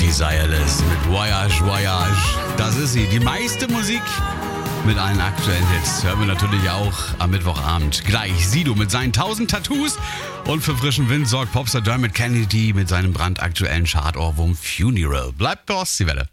Desireless mit Voyage, Voyage. Das ist sie, die meiste Musik mit allen aktuellen Hits. Hören wir natürlich auch am Mittwochabend. Gleich Sido mit seinen 1000 Tattoos. Und für frischen Wind sorgt Popstar Dermot Kennedy mit seinem brandaktuellen Chartohrwurm Funeral. Bleibt bei Ostseewelle.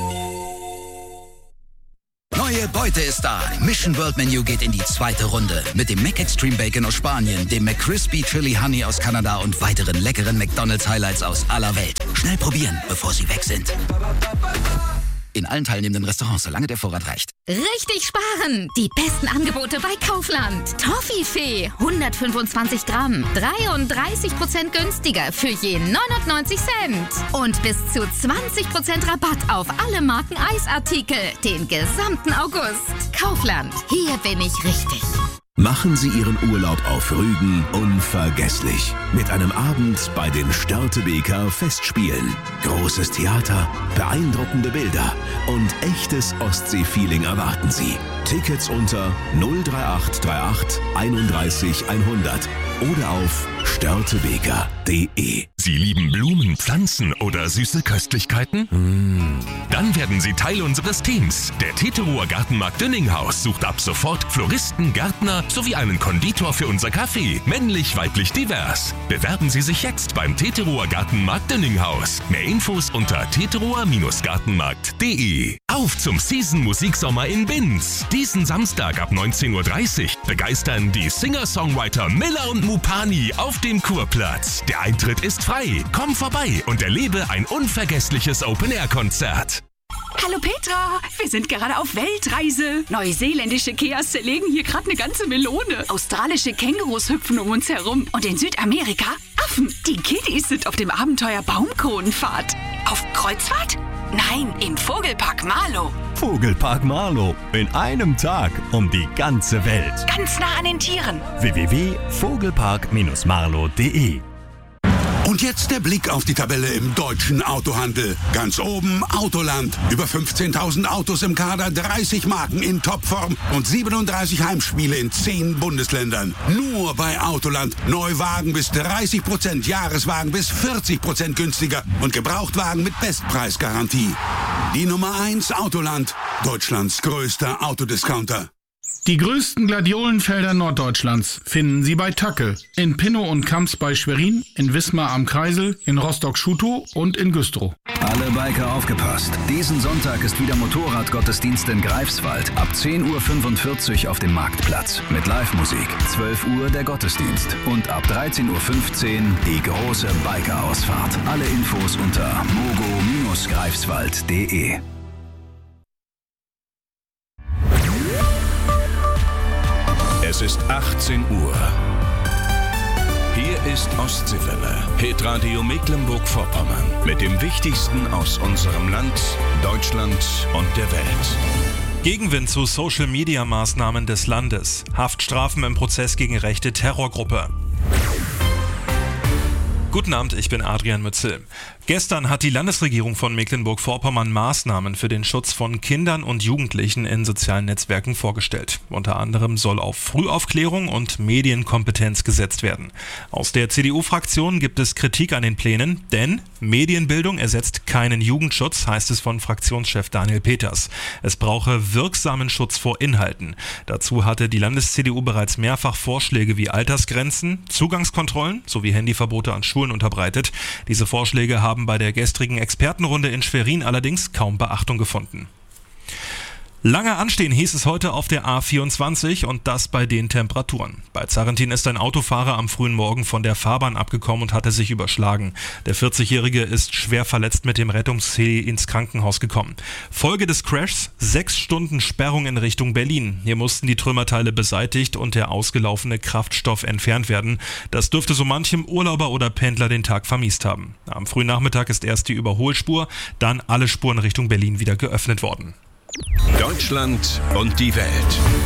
Neue Beute ist da. Mission World Menu geht in die zweite Runde. Mit dem McExtreme Bacon aus Spanien, dem McCrispy Chili Honey aus Kanada und weiteren leckeren McDonald's Highlights aus aller Welt. Schnell probieren, bevor sie weg sind. In allen teilnehmenden Restaurants, solange der Vorrat reicht. Richtig sparen! Die besten Angebote bei Kaufland. Toffifee, 125 Gramm, 33% günstiger für je 99 Cent. Und bis zu 20% Rabatt auf alle Marken Eisartikel, den gesamten August. Kaufland, hier bin ich richtig. Machen Sie Ihren Urlaub auf Rügen unvergesslich. Mit einem Abend bei den Störtebeker Festspielen. Großes Theater, beeindruckende Bilder und echtes Ostsee-Feeling erwarten Sie. Tickets unter 03838 31 100 oder auf störtebeker.de. Sie lieben Blumen, Pflanzen oder süße Köstlichkeiten? Dann werden Sie Teil unseres Teams. Der Teterower Gartenmarkt Dünninghaus sucht ab sofort Floristen, Gärtner sowie einen Konditor für unser Café. Männlich, weiblich, divers. Bewerben Sie sich jetzt beim Teterower Gartenmarkt Dünninghaus. Mehr Infos unter teterower-gartenmarkt.de. Auf zum Season-Musiksommer in Binz. Diesen Samstag ab 19:30 Uhr begeistern die Singer-Songwriter Miller und Mupani auf dem Kurplatz. Der Eintritt ist frei. Komm vorbei und erlebe ein unvergessliches Open-Air-Konzert. Hallo Petra, wir sind gerade auf Weltreise. Neuseeländische Keas zerlegen hier gerade eine ganze Melone. Australische Kängurus hüpfen um uns herum. Und in Südamerika Affen. Die Kiddies sind auf dem Abenteuer Baumkronenfahrt. Auf Kreuzfahrt? Nein, im Vogelpark Marlow. Vogelpark Marlow. In einem Tag um die ganze Welt. Ganz nah an den Tieren. www.vogelpark-marlow.de. Und jetzt der Blick auf die Tabelle im deutschen Autohandel. Ganz oben Autoland. Über 15.000 Autos im Kader, 30 Marken in Topform und 37 Heimspiele in 10 Bundesländern. Nur bei Autoland. Neuwagen bis 30%, Jahreswagen bis 40% günstiger und Gebrauchtwagen mit Bestpreisgarantie. Die Nummer 1 Autoland. Deutschlands größter Autodiscounter. Die größten Gladiolenfelder Norddeutschlands finden Sie bei Tacke. In Pinnow und Kamps bei Schwerin, in Wismar am Kreisel, in Rostock-Schutow und in Güstrow. Alle Biker aufgepasst. Diesen Sonntag ist wieder Motorradgottesdienst in Greifswald. Ab 10:45 Uhr auf dem Marktplatz. Mit Live-Musik. 12 Uhr der Gottesdienst. Und ab 13:15 Uhr die große Biker-Ausfahrt. Alle Infos unter mogo-greifswald.de. Es ist 18 Uhr. Hier ist Ostseewelle, Hitradio Mecklenburg-Vorpommern. Mit dem Wichtigsten aus unserem Land, Deutschland und der Welt. Gegenwind zu Social-Media-Maßnahmen des Landes. Haftstrafen im Prozess gegen rechte Terrorgruppe. Guten Abend, ich bin Adrian Mützel. Gestern hat die Landesregierung von Mecklenburg-Vorpommern Maßnahmen für den Schutz von Kindern und Jugendlichen in sozialen Netzwerken vorgestellt. Unter anderem soll auf Frühaufklärung und Medienkompetenz gesetzt werden. Aus der CDU-Fraktion gibt es Kritik an den Plänen, denn Medienbildung ersetzt keinen Jugendschutz, heißt es von Fraktionschef Daniel Peters. Es brauche wirksamen Schutz vor Inhalten. Dazu hatte die Landes-CDU bereits mehrfach Vorschläge wie Altersgrenzen, Zugangskontrollen sowie Handyverbote an Schulen unterbreitet. Diese Vorschläge haben bei der gestrigen Expertenrunde in Schwerin allerdings kaum Beachtung gefunden. Lange anstehen hieß es heute auf der A24 und das bei den Temperaturen. Bei Zarrentin ist ein Autofahrer am frühen Morgen von der Fahrbahn abgekommen und hatte sich überschlagen. Der 40-Jährige ist schwer verletzt mit dem Rettungsheli ins Krankenhaus gekommen. Folge des Crashs: 6 Stunden Sperrung in Richtung Berlin. Hier mussten die Trümmerteile beseitigt und der ausgelaufene Kraftstoff entfernt werden. Das dürfte so manchem Urlauber oder Pendler den Tag vermiest haben. Am frühen Nachmittag ist erst die Überholspur, dann alle Spuren Richtung Berlin wieder geöffnet worden. Deutschland und die Welt.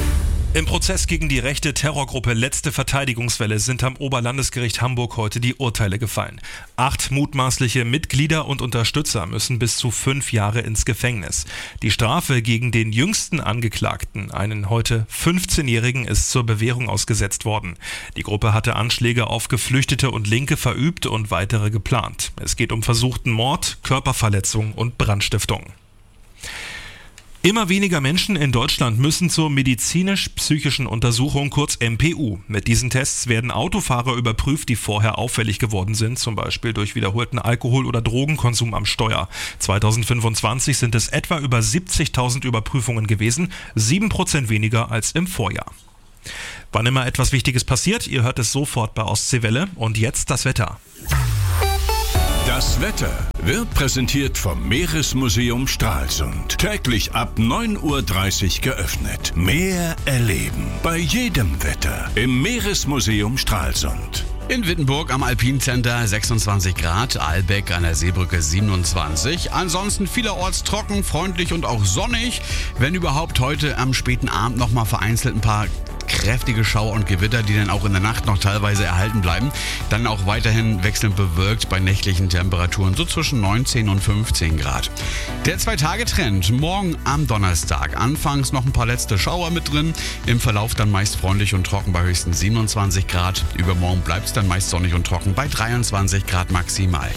Im Prozess gegen die rechte Terrorgruppe Letzte Verteidigungswelle sind am Oberlandesgericht Hamburg heute die Urteile gefallen. 8 mutmaßliche Mitglieder und Unterstützer müssen bis zu 5 Jahre ins Gefängnis. Die Strafe gegen den jüngsten Angeklagten, einen heute 15-Jährigen, ist zur Bewährung ausgesetzt worden. Die Gruppe hatte Anschläge auf Geflüchtete und Linke verübt und weitere geplant. Es geht um versuchten Mord, Körperverletzung und Brandstiftung. Immer weniger Menschen in Deutschland müssen zur medizinisch-psychischen Untersuchung, kurz MPU. Mit diesen Tests werden Autofahrer überprüft, die vorher auffällig geworden sind, zum Beispiel durch wiederholten Alkohol- oder Drogenkonsum am Steuer. 2025 sind es etwa über 70.000 Überprüfungen gewesen, 7% weniger als im Vorjahr. Wann immer etwas Wichtiges passiert, ihr hört es sofort bei Ostseewelle. Und jetzt das Wetter. Das Wetter wird präsentiert vom Meeresmuseum Stralsund. Täglich ab 9:30 Uhr geöffnet. Meer erleben bei jedem Wetter im Meeresmuseum Stralsund. In Wittenburg am Alpine Center 26 Grad, Ahlbeck an der Seebrücke 27. Ansonsten vielerorts trocken, freundlich und auch sonnig. Wenn überhaupt heute am späten Abend nochmal vereinzelt ein paar kräftige Schauer und Gewitter, die dann auch in der Nacht noch teilweise erhalten bleiben. Dann auch weiterhin wechselnd bewölkt bei nächtlichen Temperaturen so zwischen 19 und 15 Grad. Der 2-Tage-Trend morgen am Donnerstag. Anfangs noch ein paar letzte Schauer mit drin. Im Verlauf dann meist freundlich und trocken bei höchstens 27 Grad. Übermorgen bleibt es dann meist sonnig und trocken bei 23 Grad maximal.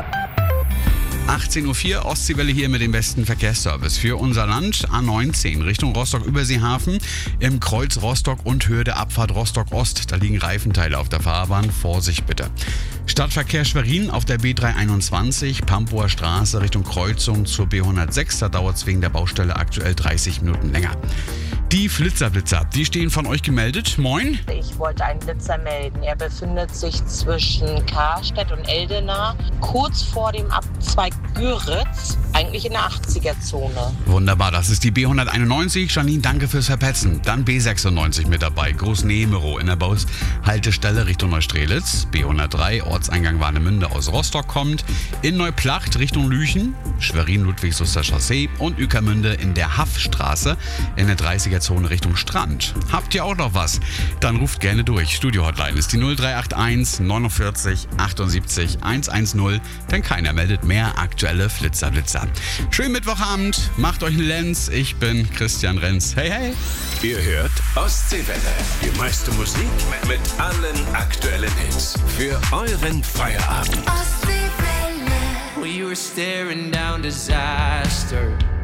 18.04 Uhr, Ostseewelle hier mit dem besten Verkehrsservice für unser Land. A19 Richtung Rostock-Überseehafen im Kreuz Rostock und Höhe der Abfahrt Rostock-Ost. Da liegen Reifenteile auf der Fahrbahn. Vorsicht bitte. Stadtverkehr Schwerin auf der B321, Pampower Straße Richtung Kreuzung zur B106. Da dauert es wegen der Baustelle aktuell 30 Minuten länger. Die Flitzer, die stehen von euch gemeldet. Moin. Ich wollte einen Blitzer melden. Er befindet sich zwischen Karstedt und Eldena, kurz vor dem Abzweig Güritz, eigentlich in der 80er-Zone. Wunderbar, das ist die B191. Janine, danke fürs Verpetzen. Dann B96 mit dabei, Groß-Nehmerow in der Bushaltestelle Richtung Neustrelitz. B103, Ortseingang Warnemünde aus Rostock kommt. In Neuplacht Richtung Lüchen, Schwerin-Ludwigsuster Chaussee und Ueckermünde in der Haffstraße in der 30er-Zone Richtung Strand. Habt ihr auch noch was? Dann ruft gerne durch. Studio-Hotline ist die 0381 49 78 110, denn keiner meldet mehr aktuelle Flitzer. Schönen Mittwochabend, macht euch einen Lenz. Ich bin Christian Renz. Hey, hey. Ihr hört Ostseewelle. Die meiste Musik mit allen aktuellen Hits für euren Feierabend. Ostseewelle. We were staring down disaster.